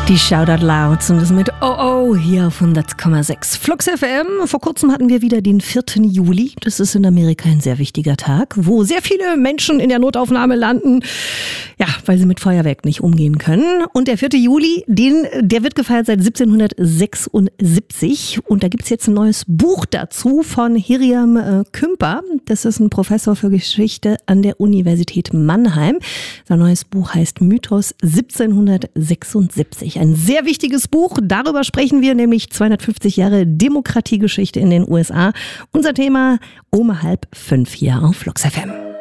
Die Shoutout Louds und das mit Oh hier auf 100,6 Flux FM. Vor kurzem hatten wir wieder den 4. Juli. Das ist in Amerika ein sehr wichtiger Tag, wo sehr viele Menschen in der Notaufnahme landen, ja, weil sie mit Feuerwerk nicht umgehen können. Und der 4. Juli, der wird gefeiert seit 1776. Und da gibt's jetzt ein neues Buch dazu von Hiriam Kümper. Das ist ein Professor für Geschichte an der Universität Mannheim. Sein neues Buch heißt Mythos 1776. Ein sehr wichtiges Buch. Darüber sprechen wir, nämlich 250 Jahre Demokratiegeschichte in den USA. Unser Thema um 4:30 hier auf Flux FM.